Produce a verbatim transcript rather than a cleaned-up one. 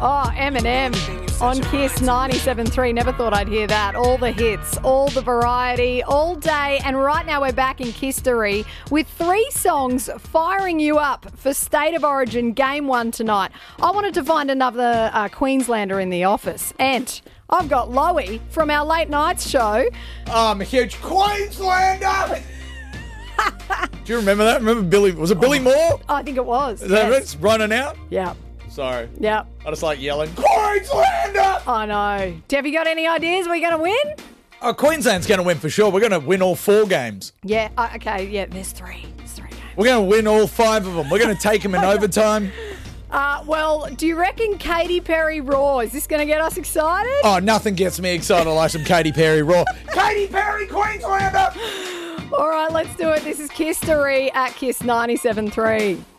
Oh, Eminem on Kiss ninety-seven three. Never thought I'd hear that. All the hits, all the variety, all day. And right now we're back in Kistery with three songs firing you up for State of Origin Game one tonight. I wanted to find another uh, Queenslander in the office. And I've got Loey from our late nights show. Oh, I'm a huge Queenslander. Do you remember that? Remember Billy? Was it Billy Moore? I think it was. Is that yes. it? Running out? Yeah. Sorry. Yeah. I just like yelling, Queenslander! I know. Have you got any ideas? Are we going to win? Oh, Queensland's going to win for sure. We're going to win all four games. Yeah. Uh, okay. Yeah. There's three. There's three games. We're going to win all five of them. We're going to take them in overtime. Uh, well, do you reckon Katy Perry Raw, is this going to get us excited? Oh, nothing gets me excited like some Katy Perry Raw. Katy Perry, Queenslander! All right, let's do it. This is Kistery at Kiss ninety-seven three.